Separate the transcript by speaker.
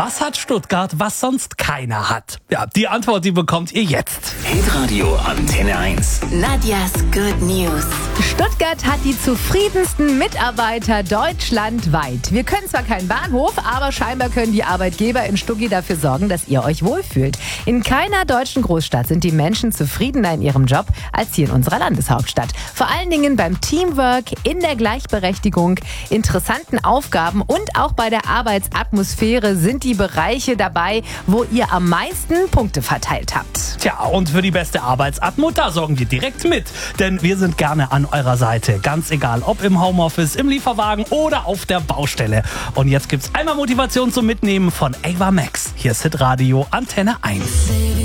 Speaker 1: Was hat Stuttgart, was sonst keiner hat? Ja, die Antwort, die bekommt ihr jetzt.
Speaker 2: Hitradio Antenne 1.
Speaker 3: Nadjas Good News.
Speaker 4: Stuttgart hat die zufriedensten Mitarbeiter deutschlandweit. Wir können zwar keinen Bahnhof, aber scheinbar können die Arbeitgeber in Stuggi dafür sorgen, dass ihr euch wohlfühlt. In keiner deutschen Großstadt sind die Menschen zufriedener in ihrem Job als hier in unserer Landeshauptstadt. Vor allen Dingen beim Teamwork, in der Gleichberechtigung, interessanten Aufgaben und auch bei der Arbeitsatmosphäre sind die Bereiche dabei, wo ihr am meisten Punkte verteilt habt.
Speaker 1: Tja, und für die beste Arbeitsatmo, da sorgen wir direkt mit. Denn wir sind gerne an eurer Seite. Ganz egal, ob im Homeoffice, im Lieferwagen oder auf der Baustelle. Und jetzt gibt's einmal Motivation zum Mitnehmen von Ava Max. Hier ist Hitradio Antenne 1.